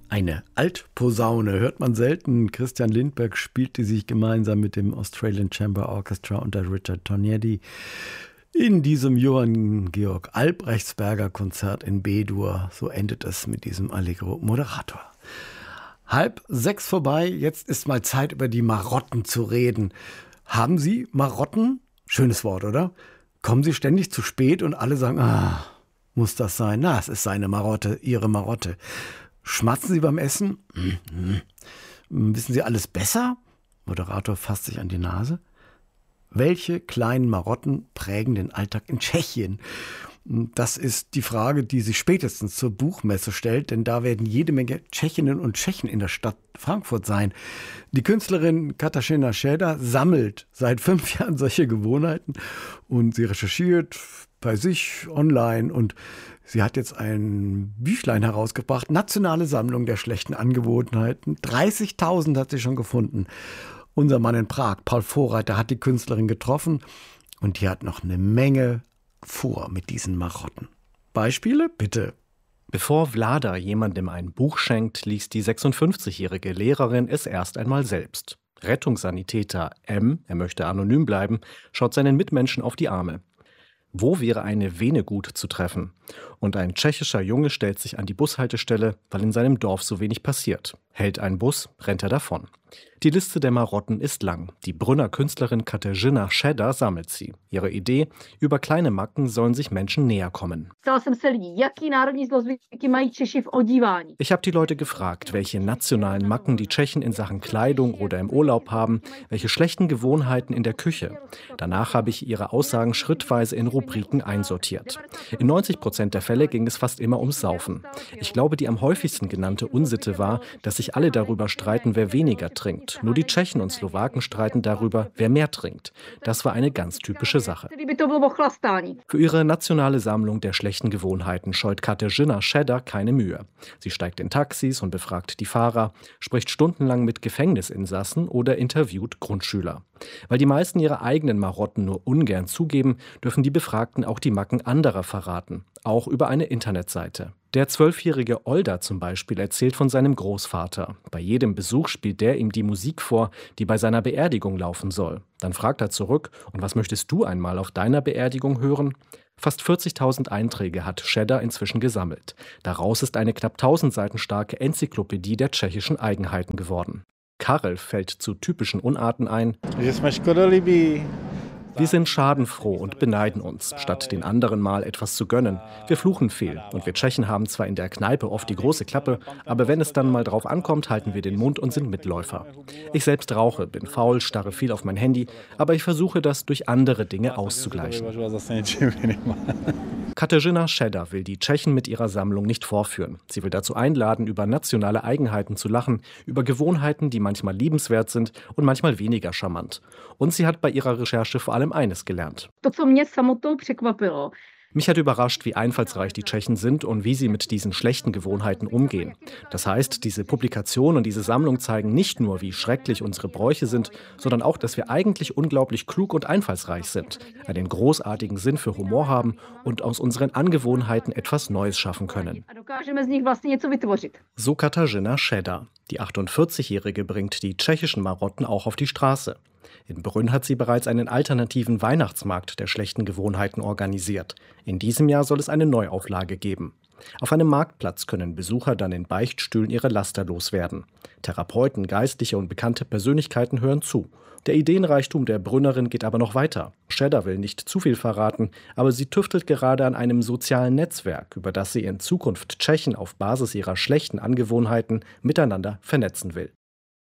Eine Altposaune hört man selten. Christian Lindberg spielte sich gemeinsam mit dem Australian Chamber Orchestra unter Richard Tognetti in diesem Johann Georg Albrechtsberger Konzert in B-Dur. So endet es mit diesem Allegro Moderator. 5:30 vorbei, jetzt ist mal Zeit, über die Marotten zu reden. Haben Sie Marotten? Schönes Wort, oder? Kommen Sie ständig zu spät und alle sagen, muss das sein? Na, es ist seine Marotte, Ihre Marotte. Schmatzen Sie beim Essen? Wissen Sie alles besser? Moderator fasst sich an die Nase. Welche kleinen Marotten prägen den Alltag in Tschechien? Das ist die Frage, die sich spätestens zur Buchmesse stellt, denn da werden jede Menge Tschechinnen und Tschechen in der Stadt Frankfurt sein. Die Künstlerin Katarzyna Schäder sammelt seit 5 Jahren solche Gewohnheiten und sie recherchiert bei sich online und sie hat jetzt ein Büchlein herausgebracht, Nationale Sammlung der schlechten Angewohnheiten. 30.000 hat sie schon gefunden. Unser Mann in Prag, Paul Vorreiter, hat die Künstlerin getroffen und die hat noch eine Menge vor mit diesen Marotten. Beispiele? Bitte. Bevor Vlada jemandem ein Buch schenkt, liest die 56-jährige Lehrerin es erst einmal selbst. Rettungssanitäter M., er möchte anonym bleiben, schaut seinen Mitmenschen auf die Arme. Wo wäre eine Vene gut zu treffen? Und ein tschechischer Junge stellt sich an die Bushaltestelle, weil in seinem Dorf so wenig passiert. Hält ein Bus, rennt er davon. Die Liste der Marotten ist lang. Die Brünner Künstlerin Katarzyna Schäder sammelt sie. Ihre Idee, über kleine Macken sollen sich Menschen näher kommen. Ich habe die Leute gefragt, welche nationalen Macken die Tschechen in Sachen Kleidung oder im Urlaub haben, welche schlechten Gewohnheiten in der Küche. Danach habe ich ihre Aussagen schrittweise in Rubriken einsortiert. In 90% der Fälle ging es fast immer ums Saufen. Ich glaube, die am häufigsten genannte Unsitte war, dass sich alle darüber streiten, wer weniger trinkt. Nur die Tschechen und Slowaken streiten darüber, wer mehr trinkt. Das war eine ganz typische Sache. Für ihre nationale Sammlung der schlechten Gewohnheiten scheut Katarzyna Schäder keine Mühe. Sie steigt in Taxis und befragt die Fahrer, spricht stundenlang mit Gefängnisinsassen oder interviewt Grundschüler. Weil die meisten ihre eigenen Marotten nur ungern zugeben, dürfen die Befragten auch die Macken anderer verraten, auch über eine Internetseite. Der 12-jährige Olda zum Beispiel erzählt von seinem Großvater. Bei jedem Besuch spielt der ihm die Musik vor, die bei seiner Beerdigung laufen soll. Dann fragt er zurück, und was möchtest du einmal auf deiner Beerdigung hören? Fast 40.000 Einträge hat Schäder inzwischen gesammelt. Daraus ist eine knapp 1000 Seiten starke Enzyklopädie der tschechischen Eigenheiten geworden. Karel fällt zu typischen Unarten ein. Wir sind schadenfroh und beneiden uns, statt den anderen mal etwas zu gönnen. Wir fluchen viel und wir Tschechen haben zwar in der Kneipe oft die große Klappe, aber wenn es dann mal drauf ankommt, halten wir den Mund und sind Mitläufer. Ich selbst rauche, bin faul, starre viel auf mein Handy, aber ich versuche das durch andere Dinge auszugleichen. Katarzyna Schäder will die Tschechen mit ihrer Sammlung nicht vorführen. Sie will dazu einladen, über nationale Eigenheiten zu lachen, über Gewohnheiten, die manchmal liebenswert sind und manchmal weniger charmant. Und sie hat bei ihrer Recherche vor allem eines gelernt. Mich hat überrascht, wie einfallsreich die Tschechen sind und wie sie mit diesen schlechten Gewohnheiten umgehen. Das heißt, diese Publikation und diese Sammlung zeigen nicht nur, wie schrecklich unsere Bräuche sind, sondern auch, dass wir eigentlich unglaublich klug und einfallsreich sind, einen großartigen Sinn für Humor haben und aus unseren Angewohnheiten etwas Neues schaffen können. So Katarzyna Schäder. Die 48-Jährige bringt die tschechischen Marotten auch auf die Straße. In Brünn hat sie bereits einen alternativen Weihnachtsmarkt der schlechten Gewohnheiten organisiert. In diesem Jahr soll es eine Neuauflage geben. Auf einem Marktplatz können Besucher dann in Beichtstühlen ihre Laster loswerden. Therapeuten, Geistliche und bekannte Persönlichkeiten hören zu. Der Ideenreichtum der Brünnerin geht aber noch weiter. Schäder will nicht zu viel verraten, aber sie tüftelt gerade an einem sozialen Netzwerk, über das sie in Zukunft Tschechen auf Basis ihrer schlechten Angewohnheiten miteinander vernetzen will.